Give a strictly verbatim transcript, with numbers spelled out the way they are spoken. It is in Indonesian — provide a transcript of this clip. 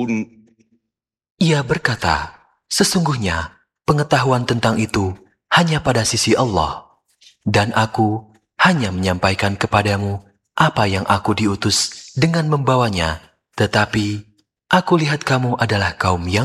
Ia berkata, sesungguhnya pengetahuan tentang itu hanya pada sisi Allah, dan aku hanya menyampaikan kepadamu apa yang aku diutus dengan membawanya, tetapi aku lihat kamu adalah kaum yang